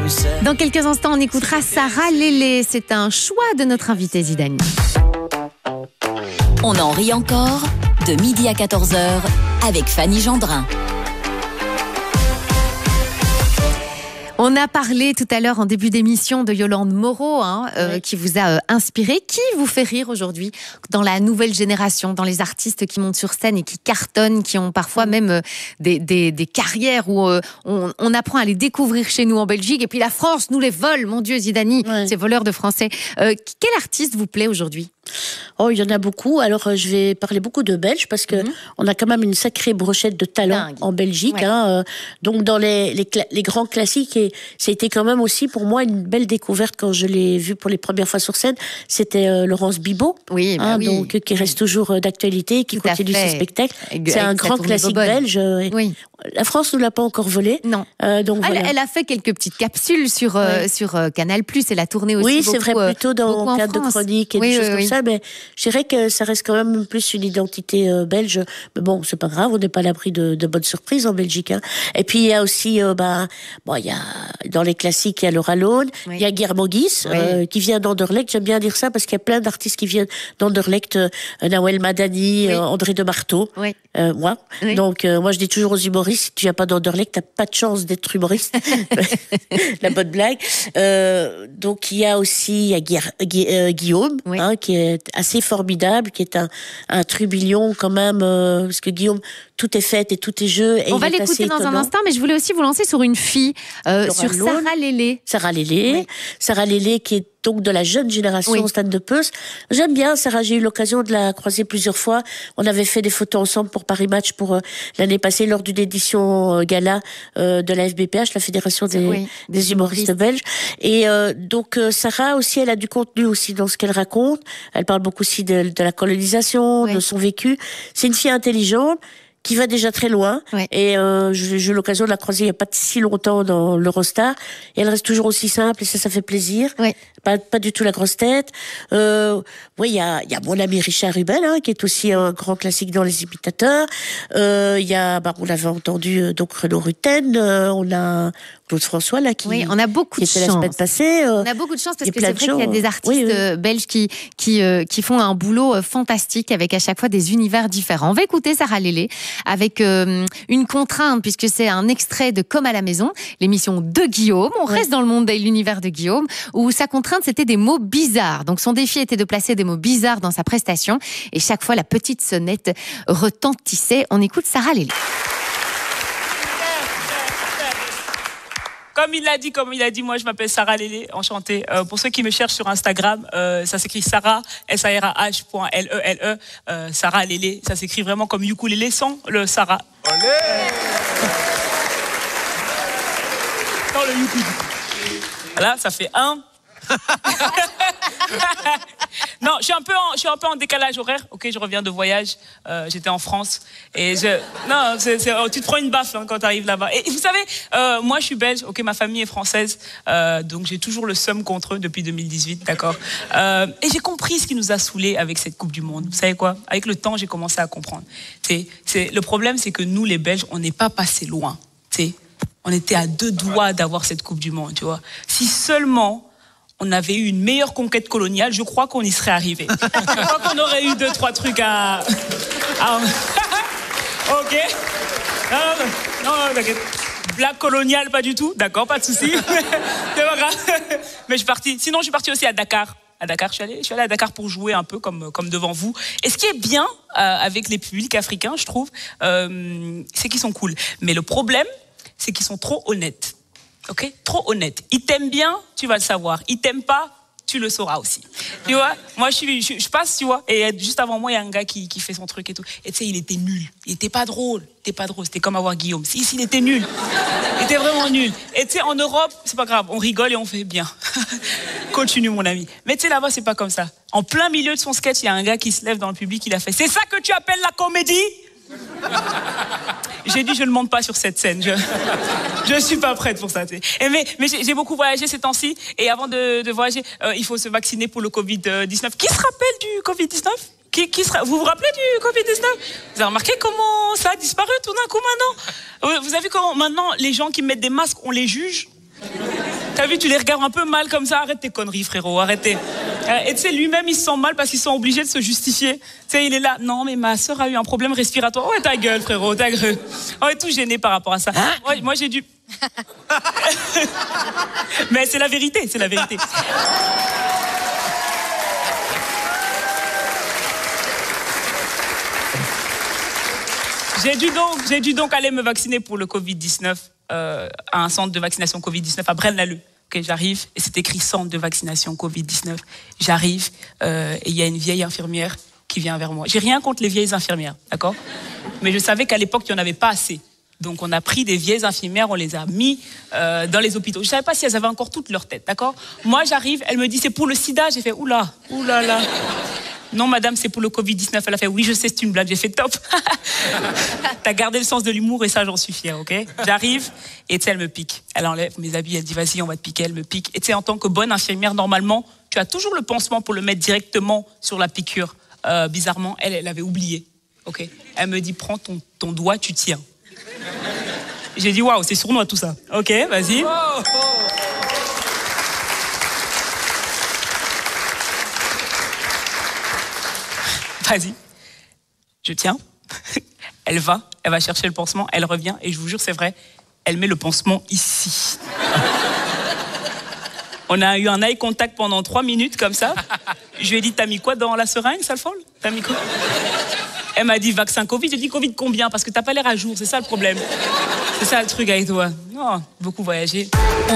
Dans quelques instants, on écoutera Sarah Lélé. C'est un choix de notre invité Zidane. On en rit encore, de midi à 14h, avec Fanny Gendrin. On a parlé tout à l'heure en début d'émission de Yolande Moreau, qui vous a inspiré. Qui vous fait rire aujourd'hui dans la nouvelle génération, dans les artistes qui montent sur scène et qui cartonnent, qui ont parfois même des carrières où on apprend à les découvrir chez nous en Belgique et puis la France nous les vole, mon Dieu, Zidani, ces voleurs de français. Quel artiste vous plaît aujourd'hui ? Oh, il y en a beaucoup. Alors, je vais parler beaucoup de Belges parce que on a quand même une sacrée brochette de talents en Belgique. Donc, dans les grands classiques, et c'était quand même aussi pour moi une belle découverte quand je l'ai vu pour les premières fois sur scène. C'était Laurence Bibot, donc qui reste toujours d'actualité, qui continue ses spectacles. C'est un grand classique belge. La France ne l'a pas encore volé. Non. Donc elle a fait quelques petites capsules sur Canal+. Elle a tourné aussi. Oui, c'est vrai, plutôt dans le cadre de chroniques et des choses comme ça. Mais je dirais que ça reste quand même plus une identité belge. Mais bon, c'est pas grave, on n'est pas à l'abri de bonnes surprises en Belgique. Et puis il y a aussi, il y a dans les classiques, il y a Laura Lone, il y a Guillermo Guis, qui vient d'Anderlecht. J'aime bien dire ça parce qu'il y a plein d'artistes qui viennent d'Anderlecht, Nawel Madani, André de Marteau, moi. Donc moi je dis toujours aux humoristes, si tu viens pas d'Anderlecht, t'as pas de chance d'être humoriste. La bonne blague. Donc il y a aussi Guillaume, qui est assez formidable, qui est un trublion quand même, parce que Guillaume, tout est fait et tout est jeu. Et on va l'écouter dans un instant, mais je voulais aussi vous lancer sur une fille, sur Sarah Lélé. Sarah Lélé, qui est donc de la jeune génération au Stade de Peuce. J'aime bien Sarah, j'ai eu l'occasion de la croiser plusieurs fois. On avait fait des photos ensemble pour Paris Match pour l'année passée lors d'une édition gala de la FBPH, la Fédération des humoristes belges. Et donc Sarah aussi, elle a du contenu aussi dans ce qu'elle raconte. Elle parle beaucoup aussi de la colonisation, de son vécu. C'est une fille intelligente qui va déjà très loin. Et j'ai eu l'occasion de la croiser il n'y a pas si longtemps dans l'Eurostar. Et elle reste toujours aussi simple et ça fait plaisir. Pas du tout la grosse tête. Il y a mon ami Richard Rubel, qui est aussi un grand classique dans les imitateurs. Il y a, on l'avait entendu, donc Renaud Rutten. On a Claude François, là, on a beaucoup de chance. La semaine passée. On a beaucoup de chance parce que c'est vrai qu'il y a des artistes belges qui font un boulot fantastique avec à chaque fois des univers différents. On va écouter Sarah Lélé avec une contrainte, puisque c'est un extrait de Comme à la maison, l'émission de Guillaume. On reste dans le monde de l'univers de Guillaume, où sa contrainte, c'était des mots bizarres. Donc son défi était de placer des mots bizarres dans sa prestation. Et chaque fois, la petite sonnette retentissait. On écoute Sarah Lélé. Comme il a dit, moi je m'appelle Sarah Lélé, enchantée. Pour ceux qui me cherchent sur Instagram, ça s'écrit Sarah, SARAH.LELE, Sarah Lélé, ça s'écrit vraiment comme ukulélé sans le Sarah. Sans le ukulélé. Voilà, ça fait 1. Non, je suis un peu en décalage horaire. Ok, je reviens de voyage. J'étais en France et tu te prends une baffe quand tu arrives là-bas. Et vous savez, moi je suis belge. Ok, ma famille est française, donc j'ai toujours le seum contre eux depuis 2018, d'accord. Et j'ai compris ce qui nous a saoulés avec cette Coupe du Monde. Vous savez quoi ? Avec le temps, j'ai commencé à comprendre. Le problème, c'est que nous, les Belges, on n'est pas passé loin. On était à 2 doigts d'avoir cette Coupe du Monde, tu vois. Si seulement on avait eu une meilleure conquête coloniale, je crois qu'on y serait arrivé. Je crois qu'on aurait eu 2-3 trucs à... Ok. Non, t'inquiète. Blague coloniale, pas du tout. D'accord, pas de souci. C'est pas grave. Mais je suis parti. Sinon, je suis parti aussi à Dakar. À Dakar, je suis allé à Dakar pour jouer un peu comme devant vous. Et ce qui est bien avec les publics africains, je trouve, c'est qu'ils sont cool. Mais le problème, c'est qu'ils sont trop honnêtes. Ok, trop honnête. Il t'aime bien, tu vas le savoir. Il t'aime pas, tu le sauras aussi. Tu vois, moi je passe, tu vois, et juste avant moi il y a un gars qui fait son truc et tout. Et tu sais, il était nul. Il était pas drôle. C'était comme avoir Guillaume. Si, il était nul. Il était vraiment nul. Et tu sais, en Europe, c'est pas grave, on rigole et on fait bien. Continue mon ami. Mais tu sais, là-bas c'est pas comme ça. En plein milieu de son sketch, il y a un gars qui se lève dans le public, il a fait: c'est ça que tu appelles la comédie? J'ai dit, je ne monte pas sur cette scène. Je suis pas prête pour ça. Mais j'ai beaucoup voyagé ces temps-ci. Et avant de voyager, il faut se vacciner pour le Covid-19. Qui se rappelle du Covid-19 Vous vous rappelez du Covid-19 Vous avez remarqué comment ça a disparu tout d'un coup maintenant? Vous avez vu comment maintenant les gens qui mettent des masques, on les juge? T'as T'as vu, tu les regardes un peu mal comme ça. Arrête tes conneries, frérot, arrêtez. Et tu sais, lui-même, il se sent mal parce qu'ils sont obligés de se justifier. Tu sais, il est là. Non, mais ma sœur a eu un problème respiratoire. Ouais, ta gueule, frérot, ta gueule. On est tout gêné par rapport à ça. Ouais, moi, j'ai dû... Mais c'est la vérité, c'est la vérité. J'ai dû donc aller me vacciner pour le Covid-19 à un centre de vaccination Covid-19 à Braine-l'Alleud. Okay, j'arrive et c'est écrit centre de vaccination Covid-19. J'arrive et il y a une vieille infirmière qui vient vers moi. J'ai rien contre les vieilles infirmières, d'accord? Mais je savais qu'à l'époque, il n'y en avait pas assez. Donc on a pris des vieilles infirmières, on les a mis dans les hôpitaux. Je ne savais pas si elles avaient encore toute leur tête, d'accord? Moi, j'arrive, elle me dit c'est pour le sida. J'ai fait oula, oulala. Non, madame, c'est pour le Covid-19. Elle a fait oui, je sais, c'est une blague. J'ai fait top. T'as gardé le sens de l'humour et ça, j'en suis fière, ok? J'arrive et tu sais, elle me pique. Elle enlève mes habits, elle dit vas-y, on va te piquer. Elle me pique. Et tu sais, en tant que bonne infirmière, normalement, tu as toujours le pansement pour le mettre directement sur la piqûre. Bizarrement, elle avait oublié, ok? Elle me dit prends ton doigt, tu tiens. J'ai dit waouh, c'est sournois tout ça. Ok, vas-y. Vas-y. Je tiens. Elle va chercher le pansement, elle revient et je vous jure c'est vrai, elle met le pansement ici. On a eu un eye contact pendant 3 minutes comme ça. Je lui ai dit t'as mis quoi dans la seringue, sale folle? T'as mis quoi? Elle m'a dit vaccin Covid. J'ai dit Covid combien? Parce que t'as pas l'air à jour, c'est ça le problème. C'est ça le truc avec toi. Oh, beaucoup voyagé.